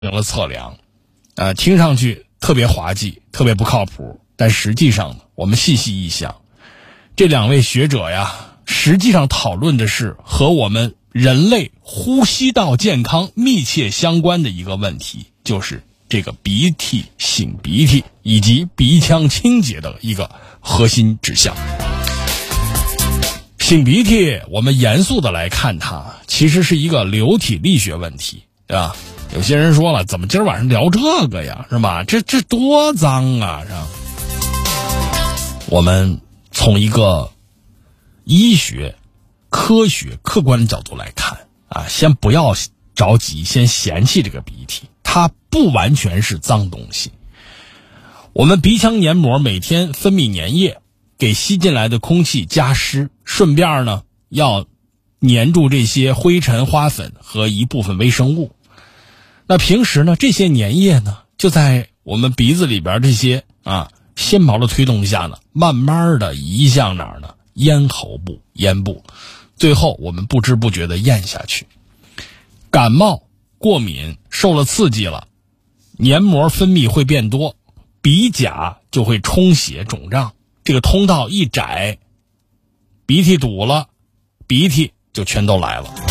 行了测量，听上去特别滑稽，特别不靠谱，但实际上我们细细一想，这两位学者呀，实际上讨论的是和我们人类呼吸道健康密切相关的一个问题，就是这个鼻涕、擤鼻涕以及鼻腔清洁的一个核心指向。擤鼻涕，我们严肃的来看它，其实是一个流体力学问题，对吧？有些人说了，怎么今儿晚上聊这个呀，是吧？这多脏啊，是吧？我们从一个医学、科学、客观的角度来看啊，先不要着急，先嫌弃这个鼻涕，它不完全是脏东西。我们鼻腔黏膜每天分泌粘液，给吸进来的空气加湿，顺便呢要粘住这些灰尘、花粉和一部分微生物。那平时呢，这些粘液呢就在我们鼻子里边这些纤毛的推动下呢，慢慢的移向哪儿呢？咽喉部、咽部，最后我们不知不觉的咽下去。感冒、过敏受了刺激了，黏膜分泌会变多，鼻甲就会充血肿胀，这个通道一窄，鼻涕堵了，鼻涕就全都来了。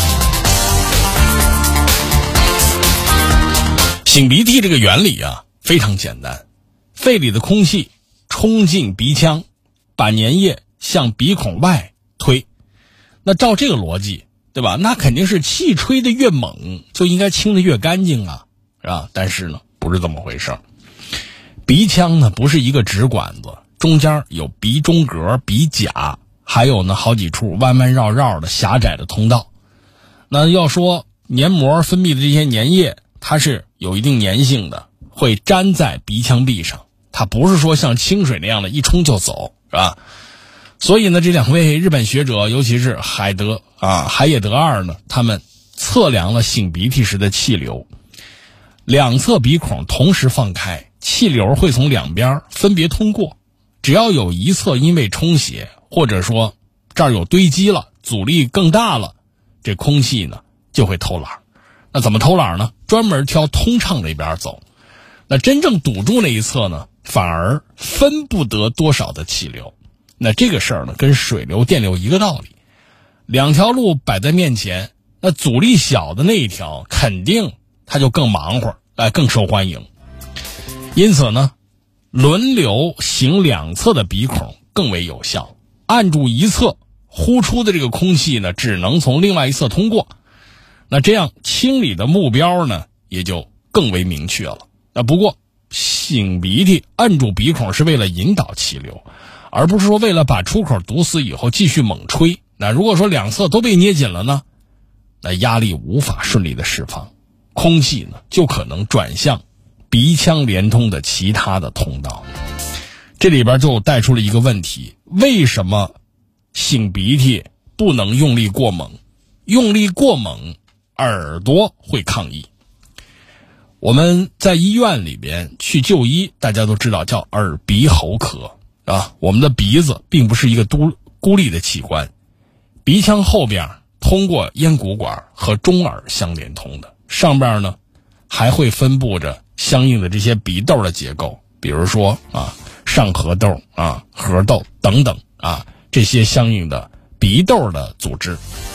擤鼻涕这个原理啊非常简单，肺里的空气冲进鼻腔，把粘液向鼻孔外推。那照这个逻辑，对吧？那肯定是气吹得越猛，就应该清得越干净啊，是吧？但是呢，不是这么回事。鼻腔呢不是一个直管子，中间有鼻中隔、鼻甲，还有呢好几处弯弯绕绕的狭窄的通道。那要说黏膜分泌的这些粘液，它是有一定粘性的，会粘在鼻腔壁上，它不是说像清水那样的一冲就走，是吧？所以呢，这两位日本学者，尤其是海野德二呢，他们测量了擤鼻涕时的气流，两侧鼻孔同时放开，气流会从两边分别通过，只要有一侧因为充血，或者说这儿有堆积了，阻力更大了，这空气呢就会偷懒。那怎么偷懒呢？专门挑通畅那边走。那真正堵住那一侧呢，反而分不得多少的气流。那这个事儿呢，跟水流、电流一个道理。两条路摆在面前，那阻力小的那一条，肯定它就更忙活，更受欢迎。因此呢，轮流擤两侧的鼻孔更为有效。按住一侧，呼出的这个空气呢，只能从另外一侧通过。那这样清理的目标呢，也就更为明确了。那不过擤鼻涕按住鼻孔是为了引导气流，而不是说为了把出口堵死以后继续猛吹。那如果说两侧都被捏紧了呢，那压力无法顺利的释放，空气呢就可能转向鼻腔连通的其他的通道。这里边就带出了一个问题，为什么擤鼻涕不能用力过猛？用力过猛，耳朵会抗议。我们在医院里边去就医，大家都知道叫耳鼻喉科啊。我们的鼻子并不是一个孤立的器官，鼻腔后边通过咽鼓管和中耳相连通的，上边呢还会分布着相应的这些鼻窦的结构，比如说上颌窦颌窦等等这些相应的鼻窦的组织。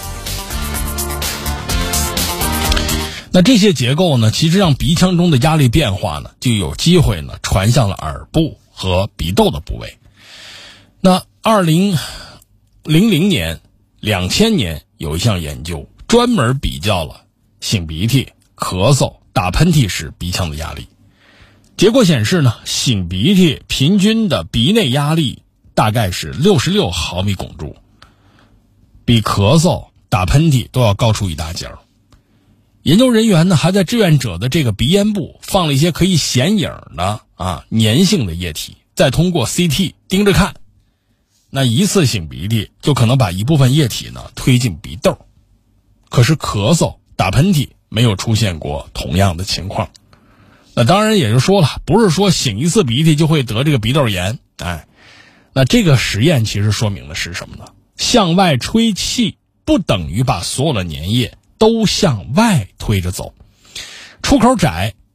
那这些结构呢，其实让鼻腔中的压力变化呢，就有机会呢传向了耳部和鼻窦的部位。那2000年、2000年有一项研究，专门比较了擤鼻涕、咳嗽、打喷嚏时鼻腔的压力。结果显示呢，擤鼻涕平均的鼻内压力大概是66毫米汞柱，比咳嗽、打喷嚏都要高出一大截儿。研究人员呢，还在志愿者的这个鼻咽部放了一些可以显影的粘性的液体，再通过 CT 盯着看。那一次擤鼻涕就可能把一部分液体呢推进鼻窦，可是咳嗽、打喷嚏没有出现过同样的情况。那当然也就说了，不是说擤一次鼻涕就会得这个鼻窦炎。那这个实验其实说明的是什么呢？向外吹气不等于把所有的粘液都向外推着走，出口窄